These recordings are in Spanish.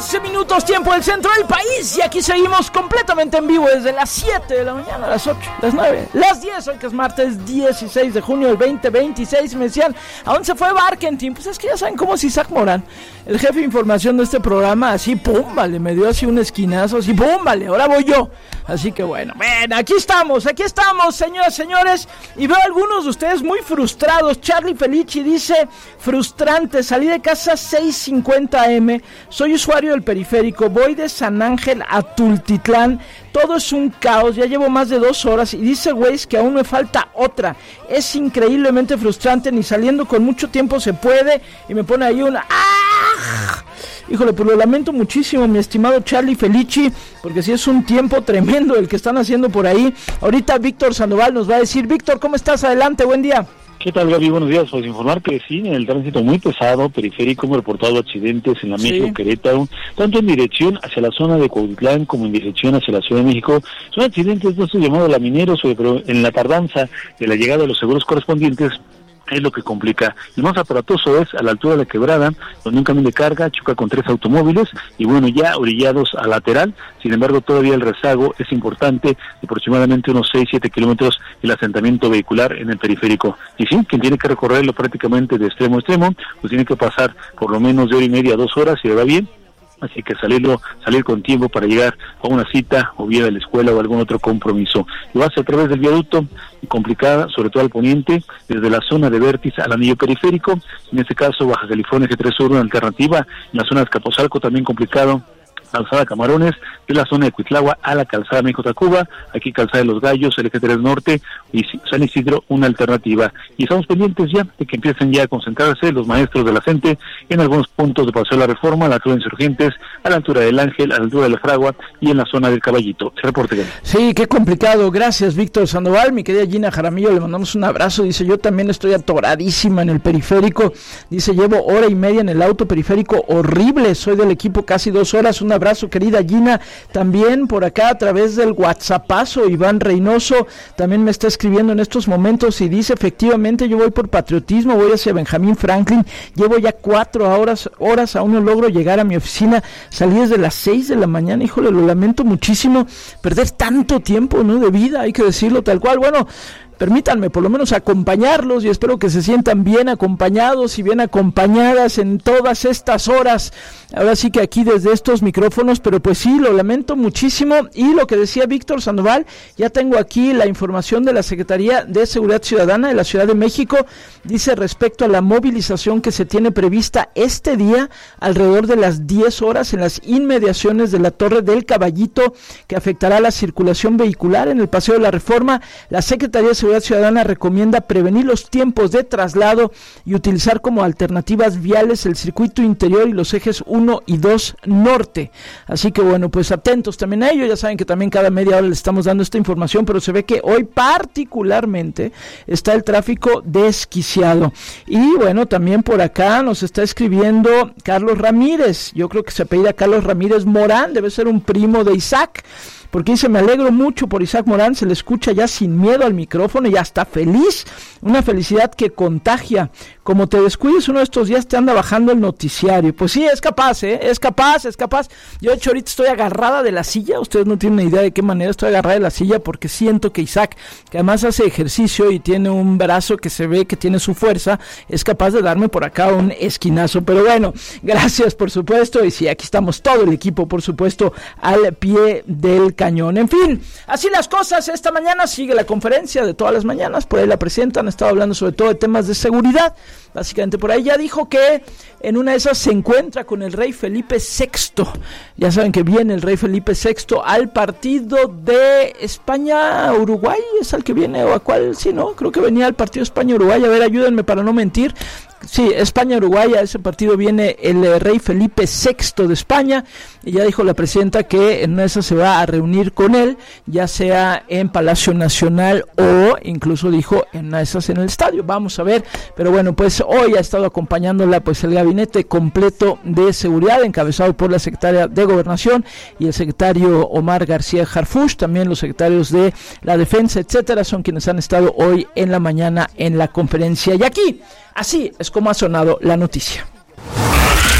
12 minutos, tiempo del centro del país. Y aquí seguimos completamente en vivo desde las 7 de la mañana, las 8, las 9, las 10. Hoy que es martes 16 de junio del 2026. Me decían, ¿a dónde se fue Barkentin? Pues es que ya saben cómo es Isaac Morán, el jefe de información de este programa. Así, pum, vale, me dio así un esquinazo. Así, pum, vale, ahora voy yo. Así que bueno, aquí estamos, señoras, señores. Y veo a algunos de ustedes muy frustrados. Charlie Felici dice, frustrante, salí de casa 6:50 AM. Soy usuario del periférico, voy de San Ángel a Tultitlán, todo es un caos, ya llevo más de 2 horas y dice Waze que aún me falta otra. Es increíblemente frustrante, ni saliendo con mucho tiempo se puede, y me pone ahí una... ¡Ah! Híjole, pues lo lamento muchísimo, mi estimado Charlie Felici, porque sí es un tiempo tremendo el que están haciendo por ahí. Ahorita Víctor Sandoval nos va a decir. Víctor, ¿cómo estás? Adelante, buen día. ¿Qué tal, Gaby? Buenos días. Pues informar que sí, en el tránsito muy pesado, periférico, hemos reportado accidentes en la Metro Querétaro, tanto en dirección hacia la zona de Cuautitlán como en dirección hacia la Ciudad de México. Son accidentes de estos llamados lamineros, pero en la tardanza de la llegada de los seguros correspondientes es lo que complica. El más aparatoso es a la altura de la quebrada, donde un camión de carga choca con 3 automóviles y bueno, ya orillados a lateral. Sin embargo, todavía el rezago es importante, de aproximadamente unos 6-7 kilómetros el asentamiento vehicular en el periférico. Y sí, quien tiene que recorrerlo prácticamente de extremo a extremo, pues tiene que pasar por lo menos de hora y media a 2 horas, si le va bien. Así que salir con tiempo para llegar a una cita o bien a la escuela o algún otro compromiso. Lo hace a través del viaducto, complicada, sobre todo al poniente, desde la zona de Vértiz al anillo periférico. En este caso, Baja California G3 Sur, una alternativa. En la zona de Azcapotzalco también complicado. Calzada Camarones, de la zona de Cuitlagua a la calzada México-Tacuba, aquí calzada de Los Gallos, el Eje 3 Norte y San Isidro, una alternativa. Y estamos pendientes ya de que empiecen ya a concentrarse los maestros de la CENTE en algunos puntos de Paseo de la Reforma, a la altura de Insurgentes, a la altura del Ángel, a la altura de la Fragua y en la zona del Caballito. Se reporte. Sí, qué complicado. Gracias, Víctor Sandoval. Mi querida Gina Jaramillo, le mandamos un abrazo. Dice, yo también estoy atoradísima en el periférico. Dice, llevo hora y media en el auto periférico, horrible. Soy del equipo casi 2 horas. Un abrazo, querida Gina. También por acá a través del WhatsAppazo, Iván Reynoso también me está escribiendo en estos momentos y dice, efectivamente, yo voy por patriotismo, voy hacia Benjamín Franklin, llevo ya 4 horas, aún no logro llegar a mi oficina, salí desde las 6 de la mañana, híjole, lo lamento muchísimo, perder tanto tiempo, ¿no?, de vida, hay que decirlo tal cual. Bueno, permítanme por lo menos acompañarlos y espero que se sientan bien acompañados y bien acompañadas en todas estas horas. Ahora sí que aquí desde estos micrófonos, pero pues sí, lo lamento muchísimo. Y lo que decía Víctor Sandoval, ya tengo aquí la información de la Secretaría de Seguridad Ciudadana de la Ciudad de México. Dice respecto a la movilización que se tiene prevista este día, alrededor de las 10 horas en las inmediaciones de la Torre del Caballito, que afectará la circulación vehicular en el Paseo de la Reforma. La Secretaría de Seguridad Ciudadana recomienda prevenir los tiempos de traslado y utilizar como alternativas viales el circuito interior y los ejes 1 y 2 norte. Así que bueno, pues atentos también a ello. Ya saben que también cada media hora les estamos dando esta información, pero se ve que hoy particularmente está el tráfico desquiciado. Y bueno, también por acá nos está escribiendo Carlos Ramírez. Yo creo que se apellida Carlos Ramírez Morán, debe ser un primo de Isaac, porque dice, me alegro mucho por Isaac Morán, se le escucha ya sin miedo al micrófono y hasta feliz, una felicidad que contagia. Como te descuides uno de estos días te anda bajando el noticiario. Pues sí, es capaz, es capaz. Yo de hecho ahorita estoy agarrada de la silla, ustedes no tienen idea de qué manera estoy agarrada de la silla, porque siento que Isaac, que además hace ejercicio y tiene un brazo que se ve que tiene su fuerza, es capaz de darme por acá un esquinazo. Pero bueno, gracias por supuesto, y sí, aquí estamos todo el equipo, por supuesto, al pie del cañón. En fin, así las cosas. Esta mañana sigue la conferencia de todas las mañanas, por ahí la presentan, han estado hablando sobre todo de temas de seguridad. Básicamente por ahí ya dijo que en una de esas se encuentra con el rey Felipe VI. Ya saben que viene el rey Felipe VI al partido de España-Uruguay, ¿es al que viene o a cuál? Sí, ¿no? Creo que venía al partido España-Uruguay, a ver, ayúdenme para no mentir. Sí, España-Uruguay, a ese partido viene el rey Felipe VI de España, y ya dijo la presidenta que en esa se va a reunir con él, ya sea en Palacio Nacional o incluso dijo en esas en el estadio. Vamos a ver, pero bueno, pues hoy ha estado acompañándola pues el gabinete completo de seguridad, encabezado por la secretaria de Gobernación y el secretario Omar García Harfuch, también los secretarios de la Defensa, etcétera, son quienes han estado hoy en la mañana en la conferencia. Y aquí, así es como ha sonado la noticia.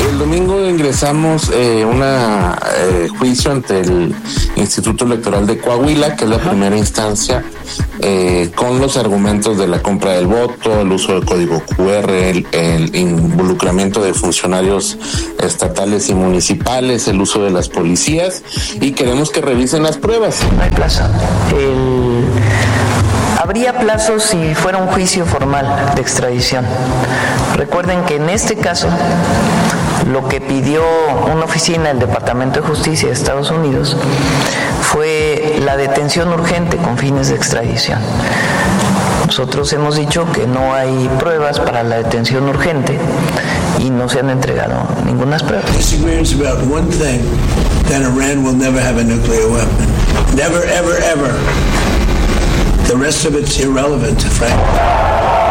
El domingo ingresamos un juicio ante el Instituto Electoral de Coahuila, que es la primera instancia, con los argumentos de la compra del voto, el uso del código QR, el involucramiento de funcionarios estatales y municipales, el uso de las policías, y queremos que revisen las pruebas. No hay plazo. Habría plazo si fuera un juicio formal de extradición. Recuerden que en este caso, lo que pidió una oficina del Departamento de Justicia de Estados Unidos fue la detención urgente con fines de extradición. Nosotros hemos dicho que no hay pruebas para la detención urgente y no se han entregado ninguna prueba. Disagreements about one thing, that Iran will never have a nuclear weapon. Never, ever, ever. The rest of it's irrelevant, frankly.